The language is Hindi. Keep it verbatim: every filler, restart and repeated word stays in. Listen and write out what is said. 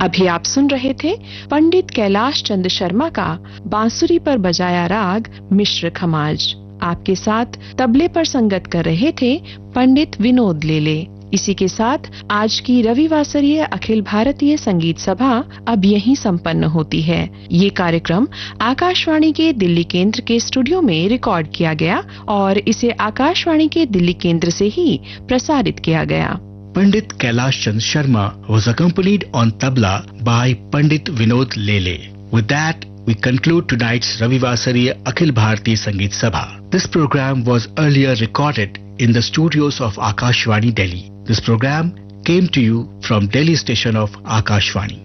अभी आप सुन रहे थे पंडित कैलाश चंद शर्मा का बांसुरी पर बजाया राग मिश्र खमाज। आपके साथ तबले पर संगत कर रहे थे पंडित विनोद लेले। इसी के साथ आज की रविवासरीय अखिल भारतीय संगीत सभा अब यहीं संपन्न होती है। ये कार्यक्रम आकाशवाणी के दिल्ली केंद्र के स्टूडियो में रिकॉर्ड किया गया और इसे आकाशवाणी के दिल्ली केंद्र से ही प्रसारित किया गया। Pandit Kailash Chand Sharma was accompanied on tabla by Pandit Vinod Lele. With that, we conclude tonight's Ravivasariya Akhil Bharatiya Sangeet Sabha. This program was earlier recorded in the studios of Akashvani, Delhi. This program came to you from Delhi station of Akashvani.